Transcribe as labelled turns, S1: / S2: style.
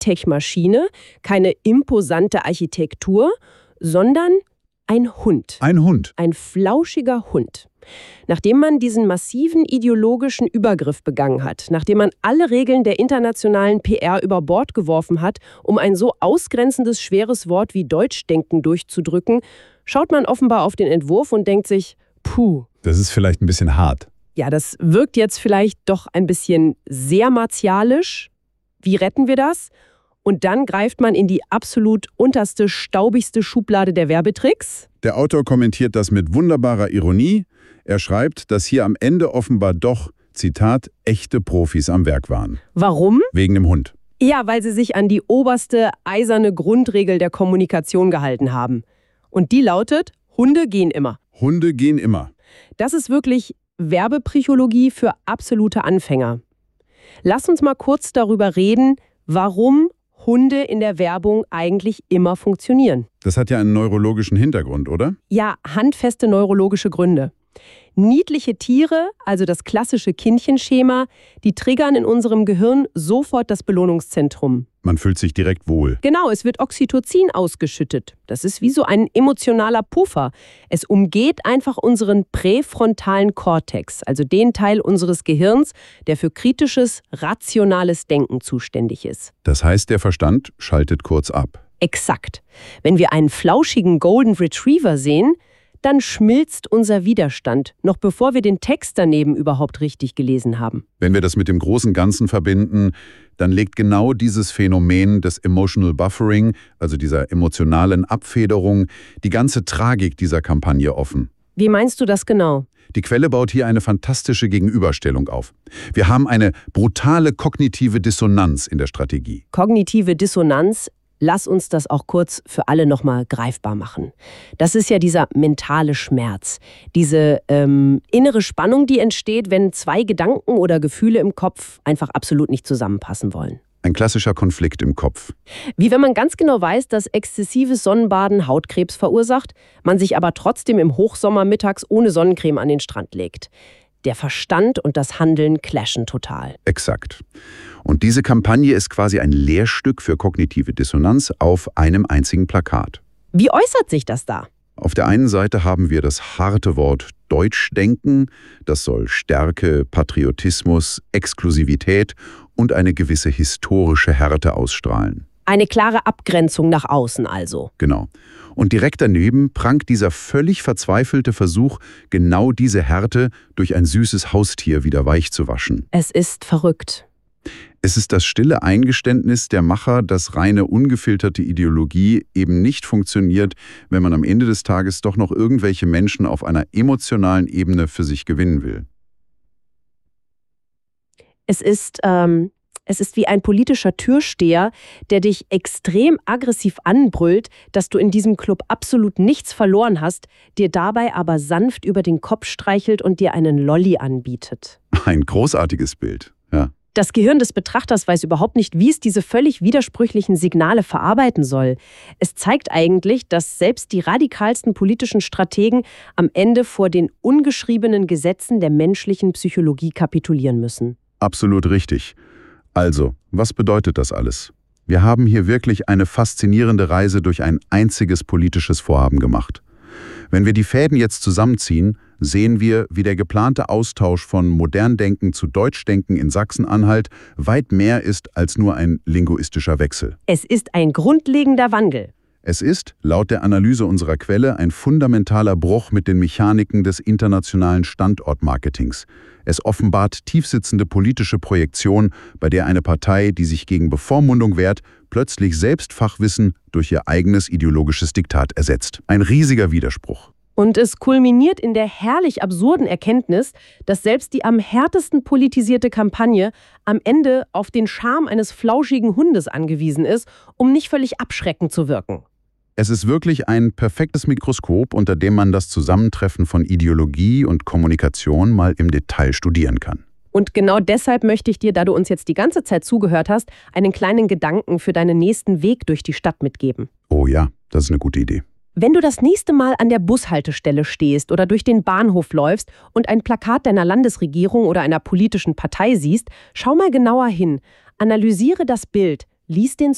S1: Hightech-Maschine, keine imposante Architektur, sondern ein Hund.
S2: Ein Hund.
S1: Ein flauschiger Hund. Nachdem man diesen massiven ideologischen Übergriff begangen hat, nachdem man alle Regeln der internationalen PR über Bord geworfen hat, um ein so ausgrenzendes, schweres Wort wie Deutschdenken durchzudrücken, schaut man offenbar auf den Entwurf und denkt sich, puh.
S2: Das ist vielleicht ein bisschen hart.
S1: Ja, das wirkt jetzt vielleicht doch ein bisschen sehr martialisch. Wie retten wir das? Und dann greift man in die absolut unterste, staubigste Schublade der Werbetricks.
S2: Der Autor kommentiert das mit wunderbarer Ironie. Er schreibt, dass hier am Ende offenbar doch, Zitat, echte Profis am Werk waren.
S1: Warum?
S2: Wegen dem Hund.
S1: Ja, weil sie sich an die oberste eiserne Grundregel der Kommunikation gehalten haben. Und die lautet, Hunde gehen immer.
S2: Hunde gehen immer.
S1: Das ist wirklich Werbepsychologie für absolute Anfänger. Lass uns mal kurz darüber reden, warum Hunde in der Werbung eigentlich immer funktionieren.
S2: Das hat ja einen neurologischen Hintergrund, oder?
S1: Ja, handfeste neurologische Gründe. Niedliche Tiere, also das klassische Kindchenschema, die triggern in unserem Gehirn sofort das Belohnungszentrum.
S2: Man fühlt sich direkt wohl.
S1: Genau, es wird Oxytocin ausgeschüttet. Das ist wie so ein emotionaler Puffer. Es umgeht einfach unseren präfrontalen Kortex, also den Teil unseres Gehirns, der für kritisches, rationales Denken zuständig ist.
S2: Das heißt, der Verstand schaltet kurz ab.
S1: Exakt. Wenn wir einen flauschigen Golden Retriever sehen, dann schmilzt unser Widerstand, noch bevor wir den Text daneben überhaupt richtig gelesen haben.
S2: Wenn wir das mit dem großen Ganzen verbinden, dann legt genau dieses Phänomen des Emotional Buffering, also dieser emotionalen Abfederung, die ganze Tragik dieser Kampagne offen.
S1: Wie meinst du das genau?
S2: Die Quelle baut hier eine fantastische Gegenüberstellung auf. Wir haben eine brutale kognitive Dissonanz in der Strategie.
S1: Kognitive Dissonanz. Lass uns das auch kurz für alle nochmal greifbar machen. Das ist ja dieser mentale Schmerz, diese innere Spannung, die entsteht, wenn zwei Gedanken oder Gefühle im Kopf einfach absolut nicht zusammenpassen wollen.
S2: Ein klassischer Konflikt im Kopf.
S1: Wie wenn man ganz genau weiß, dass exzessives Sonnenbaden Hautkrebs verursacht, man sich aber trotzdem im Hochsommer mittags ohne Sonnencreme an den Strand legt. Der Verstand und das Handeln clashen total.
S2: Exakt. Und diese Kampagne ist quasi ein Lehrstück für kognitive Dissonanz auf einem einzigen Plakat.
S1: Wie äußert sich das da?
S2: Auf der einen Seite haben wir das harte Wort Deutschdenken. Das soll Stärke, Patriotismus, Exklusivität und eine gewisse historische Härte ausstrahlen.
S1: Eine klare Abgrenzung nach außen also.
S2: Genau. Und direkt daneben prangt dieser völlig verzweifelte Versuch, genau diese Härte durch ein süßes Haustier wieder weich zu waschen.
S1: Es ist verrückt.
S2: Es ist das stille Eingeständnis der Macher, dass reine ungefilterte Ideologie eben nicht funktioniert, wenn man am Ende des Tages doch noch irgendwelche Menschen auf einer emotionalen Ebene für sich gewinnen will.
S1: Es ist wie ein politischer Türsteher, der dich extrem aggressiv anbrüllt, dass du in diesem Club absolut nichts verloren hast, dir dabei aber sanft über den Kopf streichelt und dir einen Lolli anbietet.
S2: Ein großartiges Bild, ja.
S1: Das Gehirn des Betrachters weiß überhaupt nicht, wie es diese völlig widersprüchlichen Signale verarbeiten soll. Es zeigt eigentlich, dass selbst die radikalsten politischen Strategen am Ende vor den ungeschriebenen Gesetzen der menschlichen Psychologie kapitulieren müssen.
S2: Absolut richtig. Also, was bedeutet das alles? Wir haben hier wirklich eine faszinierende Reise durch ein einziges politisches Vorhaben gemacht. Wenn wir die Fäden jetzt zusammenziehen, sehen wir, wie der geplante Austausch von Moderndenken zu Deutschdenken in Sachsen-Anhalt weit mehr ist als nur ein linguistischer Wechsel.
S1: Es ist ein grundlegender Wandel.
S2: Es ist, laut der Analyse unserer Quelle, ein fundamentaler Bruch mit den Mechaniken des internationalen Standortmarketings. Es offenbart tiefsitzende politische Projektion, bei der eine Partei, die sich gegen Bevormundung wehrt, plötzlich selbst Fachwissen durch ihr eigenes ideologisches Diktat ersetzt. Ein riesiger Widerspruch.
S1: Und es kulminiert in der herrlich absurden Erkenntnis, dass selbst die am härtesten politisierte Kampagne am Ende auf den Charme eines flauschigen Hundes angewiesen ist, um nicht völlig abschreckend zu wirken.
S2: Es ist wirklich ein perfektes Mikroskop, unter dem man das Zusammentreffen von Ideologie und Kommunikation mal im Detail studieren kann.
S1: Und genau deshalb möchte ich dir, da du uns jetzt die ganze Zeit zugehört hast, einen kleinen Gedanken für deinen nächsten Weg durch die Stadt mitgeben.
S2: Oh ja, das ist eine gute Idee.
S1: Wenn du das nächste Mal an der Bushaltestelle stehst oder durch den Bahnhof läufst und ein Plakat deiner Landesregierung oder einer politischen Partei siehst, schau mal genauer hin, analysiere das Bild, lies den